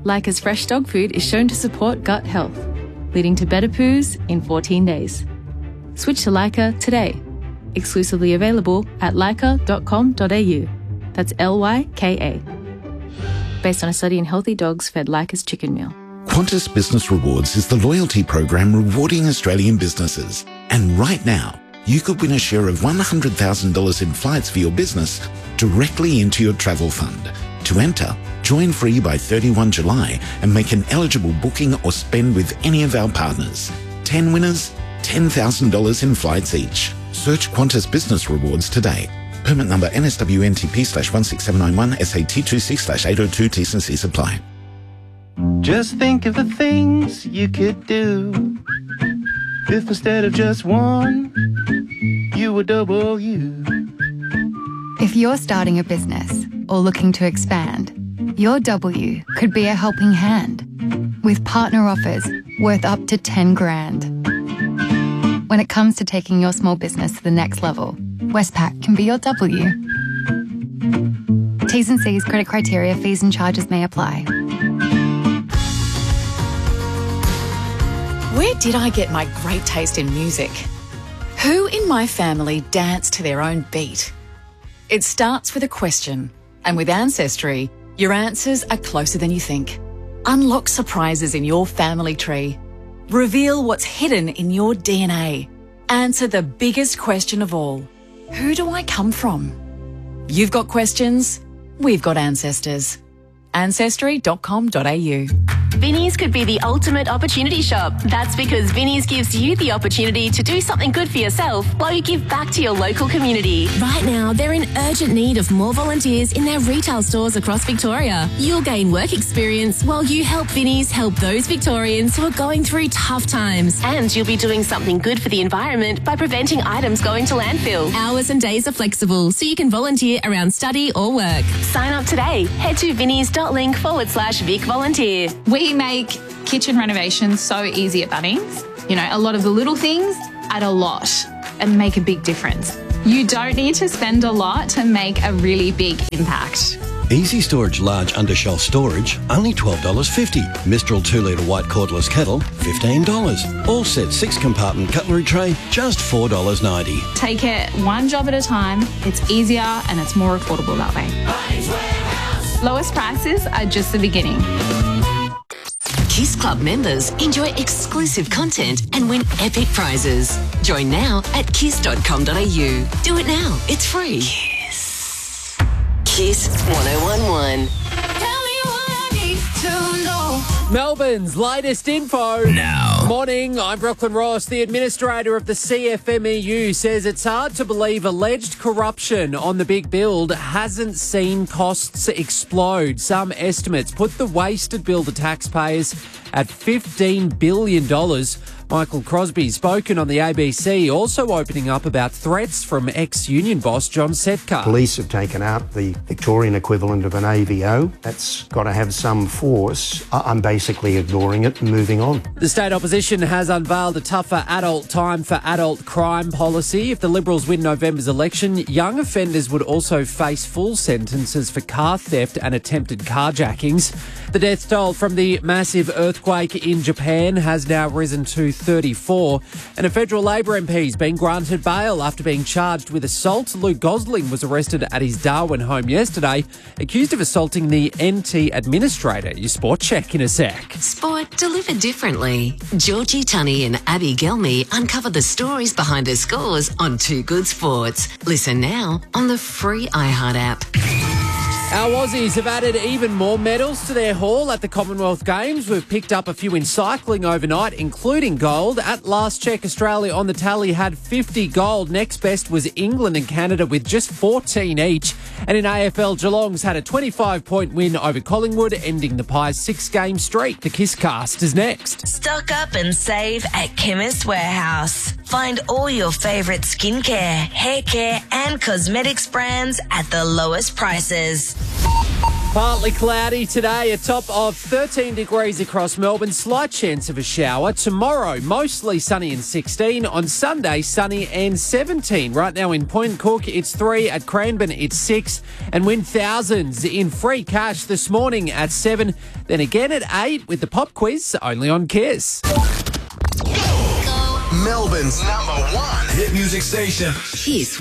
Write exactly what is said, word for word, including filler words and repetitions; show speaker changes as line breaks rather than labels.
Leica's fresh dog food is shown to support gut health, leading to better poos in fourteen days. Switch to Leica today. Exclusively available at leica dot com dot a u. That's L Y K A. Based on a study in healthy dogs fed Leica's chicken meal.
Qantas Business Rewards is the loyalty program rewarding Australian businesses. And right now, you could win a share of one hundred thousand dollars in flights for your business directly into your travel fund. To enter, join free by thirty-first of July and make an eligible booking or spend with any of our partners. ten winners, ten thousand dollars in flights each. Search Qantas Business Rewards today. Permit number N S W N T P slash one six seven nine one S A T two six slash eight oh two T's and C's apply.
Just think of the things you could do if instead of just one, you were double you.
If you're starting a business or looking to expand, your W could be a helping hand with partner offers worth up to ten grand. When it comes to taking your small business to the next level, Westpac can be your W. T's and C's, credit criteria, fees and charges may apply.
Where did I get my great taste in music? Who in my family danced to their own beat? It starts with a question, and with Ancestry, your answers are closer than you think. Unlock surprises in your family tree. Reveal what's hidden in your D N A. Answer the biggest question of all. Who do I come from? You've got questions, we've got ancestors. ancestry dot com dot a u.
Vinnie's could be the ultimate opportunity shop. That's because Vinnie's gives you the opportunity to do something good for yourself while you give back to your local community.
Right now, they're in urgent need of more volunteers in their retail stores across Victoria. You'll gain work experience while you help Vinnie's help those Victorians who are going through tough times.
And you'll be doing something good for the environment by preventing items going to landfill.
Hours and days are flexible, so you can volunteer around study or work.
Sign up today. Head to vinnies.link forward slash Vic Volunteer.
We make kitchen renovations so easy at Bunnings. You know, a lot of the little things add a lot and make a big difference. You don't need to spend a lot to make a really big impact.
Easy Storage Large Undershelf Storage, only twelve dollars fifty. Mistral two litre white cordless kettle, fifteen dollars. All set six compartment cutlery tray, just four dollars ninety.
Take it one job at a time. It's easier and it's more affordable that way. Lowest prices are just the beginning.
Kiss Club members enjoy exclusive content and win epic prizes. Join now at kiss dot com dot a u. Do it now. It's free. Kiss. Kiss one oh one one.
Tell me what I need to know.
Melbourne's latest info.
Now.
Morning, I'm Brooklyn Ross. The administrator of the C F M E U says it's hard to believe alleged corruption on the big build hasn't seen costs explode. Some estimates put the wasted bill to taxpayers at fifteen billion dollars. Michael Crosby spoken on the A B C, also opening up about threats from ex-union boss John Setka.
Police have taken out the Victorian equivalent of an A V O. That's got to have some force. I'm basically ignoring it and moving on.
The state opposition has unveiled a tougher adult time for adult crime policy. If the Liberals win November's election, young offenders would also face full sentences for car theft and attempted carjackings. The death toll from the massive earthquake in Japan has now risen to thirty-four, and a federal Labor M P has been granted bail after being charged with assault. Luke Gosling was arrested at his Darwin home yesterday, accused of assaulting the N T administrator. Your sport check in a sec.
Sport delivered differently. Georgie Tunney and Abby Gelmy uncover the stories behind her scores on Too Good Sports. Listen now on the free iHeart app.
Our Aussies have added even more medals to their haul at the Commonwealth Games. We've picked up a few in cycling overnight, including gold. At last check, Australia on the tally had fifty gold. Next best was England and Canada with just fourteen each. And in A F L, Geelong's had a twenty-five point win over Collingwood, ending the Pies' six-game streak. The Kisscast is next.
Stock up and save at Chemist Warehouse. Find all your favourite skincare, hair care and cosmetics brands at the lowest prices.
Partly cloudy today, a top of thirteen degrees across Melbourne, slight chance of a shower. Tomorrow, mostly sunny and sixteen. On Sunday, sunny and seventeen. Right now in Point Cook, it's three. At Cranbourne, it's six. And win thousands in free cash this morning at seven. Then again at eight with the pop quiz, only on Kiss.
Melbourne's number one hit music station.
Kiss